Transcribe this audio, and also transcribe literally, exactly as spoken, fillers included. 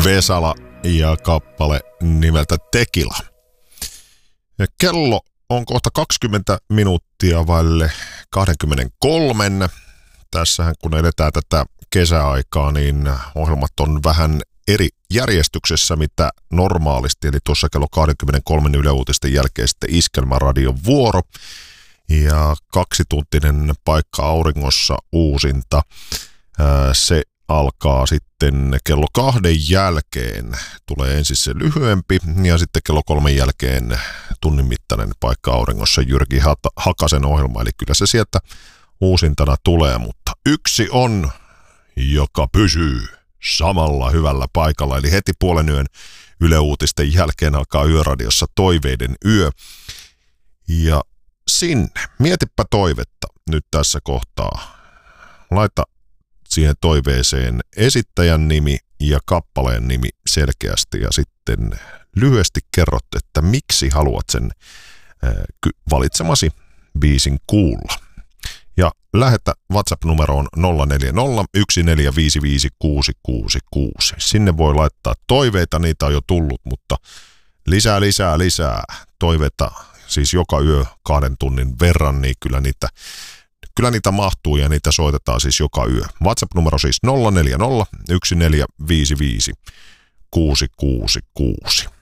Vesala ja kappale nimeltä Tekila. Ja kello on kohta kaksikymmentä minuuttia vaille kaksikymmentäkolme. Tässähän kun eletään tätä kesäaikaa, niin ohjelmat on vähän eri järjestyksessä, mitä normaalisti. Eli tuossa kello kaksikymmentäkolme Yle Uutisten jälkeen sitten Iskelmäradion vuoro. Ja kaksituntinen Paikka auringossa uusinta. Se alkaa sitten kello kahden jälkeen. Tulee ensin se lyhyempi ja sitten kello kolmen jälkeen tunnin mittainen Paikka auringossa Jyrki Hakasen ohjelma. Eli kyllä se sieltä uusintana tulee, mutta yksi on, joka pysyy samalla hyvällä paikalla. Eli heti puolen yön Yle Uutisten jälkeen alkaa Yöradiossa Toiveiden yö. Ja sinne, mietipä toivetta nyt tässä kohtaa. Laita siihen toiveeseen esittäjän nimi ja kappaleen nimi selkeästi ja sitten lyhyesti kerrot, että miksi haluat sen valitsemasi biisin kuulla. Ja lähetä WhatsApp-numeroon nolla neljä nolla yksi neljä viisi viisi kuusi kuusi kuusi. Sinne voi laittaa toiveita, niitä on jo tullut, mutta lisää, lisää, lisää toiveita, siis joka yö kahden tunnin verran, niin kyllä niitä, kyllä niitä mahtuu ja niitä soitetaan siis joka yö. WhatsApp-numero siis nolla neljä nolla yksi neljä viisi viisi kuusi kuusi kuusi.